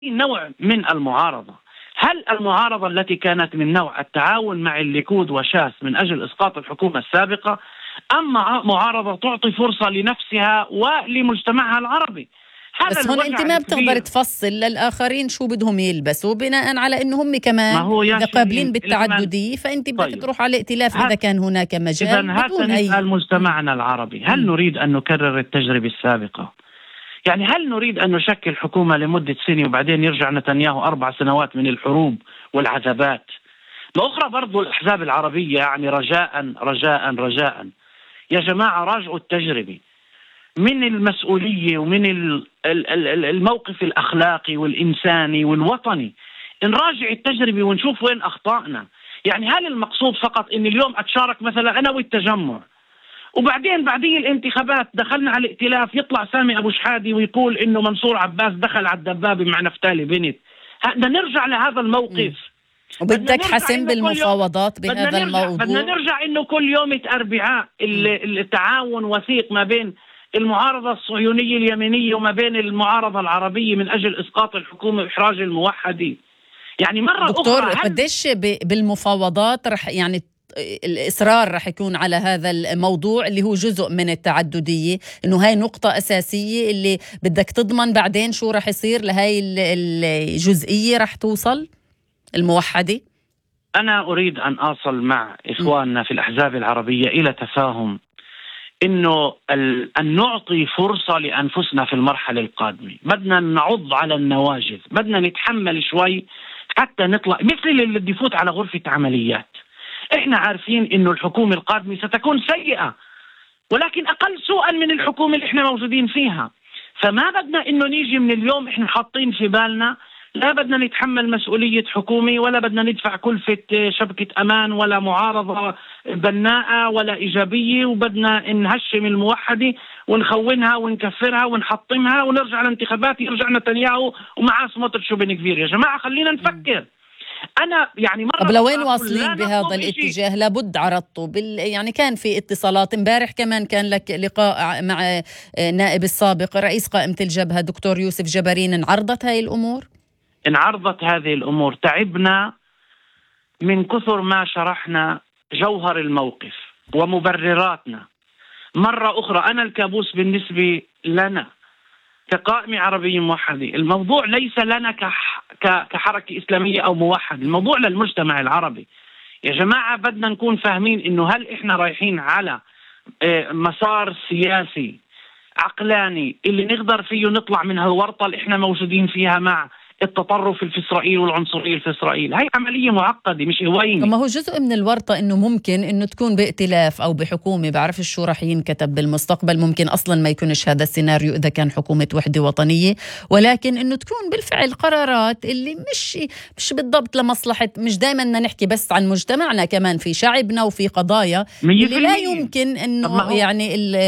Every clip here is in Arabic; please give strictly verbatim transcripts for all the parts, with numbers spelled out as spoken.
نوع من المعارضة. هل المعارضة التي كانت من نوع التعاون مع الليكود وشاس من أجل إسقاط الحكومة السابقة، أم معارضة تعطي فرصة لنفسها ولمجتمعها العربي؟ بس هون انت ما بتقدر تفصل للآخرين شو بدهم يلبسوا بناء على انه هم كمان اذا قابلين بالتعددية فانت بدك طيب. تروح على ائتلاف اذا كان هناك مجال. إذا بدون اي نسأل مجتمعنا العربي، هل م. نريد ان نكرر التجربة السابقة؟ يعني هل نريد ان نشكل حكومة لمدة سنة وبعدين يرجع نتنياهو اربع سنوات من الحروب والعذابات؟ واخرى برضو الاحزاب العربية، يعني رجاء رجاء رجاء يا جماعة راجعوا التجربة من المسؤولية ومن الموقف الأخلاقي والإنساني والوطني. نراجع التجربة ونشوف وين أخطأنا. يعني هل المقصود فقط إن اليوم أتشارك مثلا أنا والتجمع وبعدين بعدين الانتخابات دخلنا على الائتلاف يطلع سامي أبو شحادي ويقول إنه منصور عباس دخل على الدبابة مع نفتالي بنت؟ بدنا نرجع لهذا الموقف. وبدك حسم بالمفاوضات بهذا الموضوع. بدنا نرجع إنه كل يوم أربعاء التعاون وثيق ما بين المعارضة الصهيونية اليمينية وما بين المعارضة العربية من أجل إسقاط الحكومة وإحراج الموحدين. يعني مرة دكتور أخرى قديش بالمفاوضات رح يعني الإصرار رح يكون على هذا الموضوع اللي هو جزء من التعددية، إنه هاي نقطة أساسية اللي بدك تضمن بعدين شو رح يصير لهاي الجزئية رح توصل الموحدة؟ أنا أريد أن أصل مع إخواننا في الأحزاب العربية إلى تفاهم إنه أن نعطي فرصة لأنفسنا في المرحلة القادمة. بدنا نعض على النواجذ، بدنا نتحمل شوي حتى نطلع مثل اللي بدي يفوت على غرفة عمليات. إحنا عارفين إنه الحكومة القادمة ستكون سيئة ولكن أقل سوءا من الحكومة اللي إحنا موجودين فيها. فما بدنا إنه نيجي من اليوم إحنا حاطين في بالنا لا بدنا نتحمل مسؤولية حكومة ولا بدنا ندفع كلفة شبكة أمان ولا معارضة بناءة ولا إيجابية، وبدنا نهشم الموحدة ونخونها ونكفرها ونحطمها ونرجع لانتخابات يرجع نتنياهو ومعاه سموتريتش وبن كفير. يا جماعة خلينا نفكر. أنا يعني مرة طب لوين واصلين بهذا الاتجاه؟ لابد عرضته بال... يعني كان في اتصالات امبارح، كمان كان لك لقاء مع نائب السابق رئيس قائمة الجبهة دكتور يوسف جبرين. انعرضت هاي الأمور؟ انعرضت هذه الأمور. تعبنا من كثر ما شرحنا جوهر الموقف ومبرراتنا. مرة أخرى أنا الكابوس بالنسبة لنا كقائمة عربية موحدة، الموضوع ليس لنا كح... كحركة إسلامية أو موحد، الموضوع للمجتمع العربي. يا جماعة بدنا نكون فاهمين إنه هل إحنا رايحين على مسار سياسي عقلاني اللي نقدر فيه نطلع من هالورطة اللي إحنا موجودين فيها مع التطرف في إسرائيل والعنصرية في إسرائيل. هاي عملية معقدة مش هواينة. ما هو جزء من الورطة إنه ممكن إنه تكون بائتلاف أو بحكومة، بعرف شو رح ينكتب بالمستقبل، ممكن أصلا ما يكونش هذا السيناريو إذا كان حكومة وحدة وطنية، ولكن إنه تكون بالفعل قرارات اللي مش مش بالضبط لمصلحة. مش دائما نحكي بس عن مجتمعنا، كمان في شعبنا وفي قضايا اللي لا يمكن إنه يعني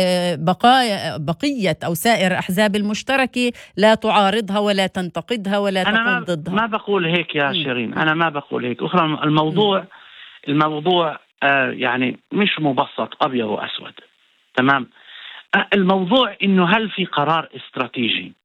البقايا بقية أو سائر أحزاب المشتركة لا تعارضها ولا تنتقدها ولا أنا تقوم ضدها. ما بقول هيك يا شيرين، أنا ما بقول هيك. أخرى الموضوع الموضوع آه يعني مش مبسط أبيض وأسود. تمام. آه الموضوع إنه هل في قرار استراتيجي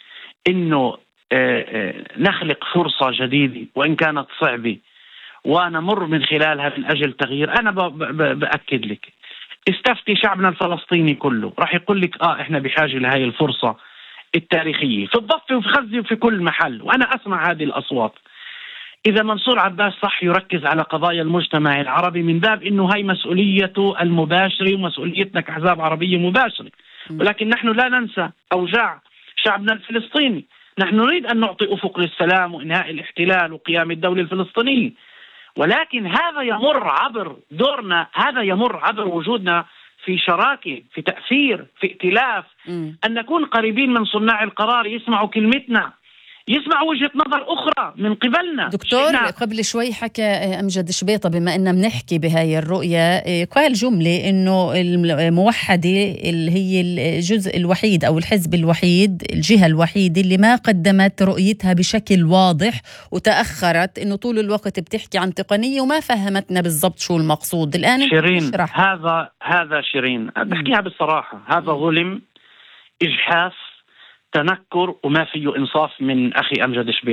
إنه آه آه نخلق فرصة جديدة وإن كانت صعبة ونمر من خلالها من أجل تغيير. أنا بأكد لك استفتي شعبنا الفلسطيني كله راح يقول لك آه إحنا بحاجة لهذه الفرصة التاريخية في الضفة وفي غزة وفي كل محل، وأنا أسمع هذه الأصوات. إذا منصور عباس صح يركز على قضايا المجتمع العربي من باب إنه هاي مسؤوليته المباشرة ومسؤوليتنا كأحزاب عربية مباشرة، ولكن نحن لا ننسى أوجاع شعبنا الفلسطيني. نحن نريد أن نعطي أفق للسلام وإنهاء الاحتلال وقيام الدولة الفلسطينية، ولكن هذا يمر عبر دورنا، هذا يمر عبر وجودنا في شراكة، في تأثير، في ائتلاف، م. أن نكون قريبين من صناع القرار، يسمعوا كلمتنا، يسمعوا وجهة نظر أخرى من قبلنا. دكتور شئنا. قبل شوي حكى أمجد شبيطة بما أننا بنحكي بهاي الرؤية، قال جملة أنه الموحدة اللي هي الجزء الوحيد أو الحزب الوحيد، الجهة الوحيدة اللي ما قدمت رؤيتها بشكل واضح وتأخرت، أنه طول الوقت بتحكي عن تقنية وما فهمتنا بالضبط شو المقصود. الآن شيرين هذا هذا شيرين بحكيها بالصراحة، هذا ظلم، إجحاف، تنكر وما فيه إنصاف من أخي أمجد شبيل.